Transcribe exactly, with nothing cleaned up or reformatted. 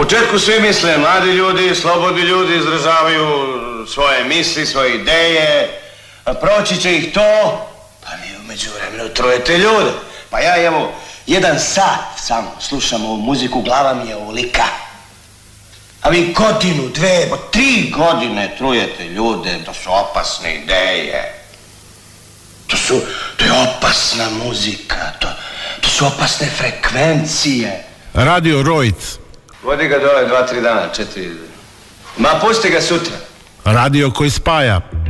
početku svi misle, mladi ljudi, slobodni ljudi izražavaju svoje misli, svoje ideje, a proći će ih to, pa vi u međuvremenu trujete ljude. Pa ja evo, jedan sat samo slušam ovu muziku, glava mi je ovolika. A vi godinu, dve, bo tri godine trujete ljude, to su opasne ideje. To su, to je opasna muzika, to, to su opasne frekvencije. Radio Rojc. Vodi ga dole dva, tri dana, četiri. Ma pusti ga sutra. Radio koji spaja.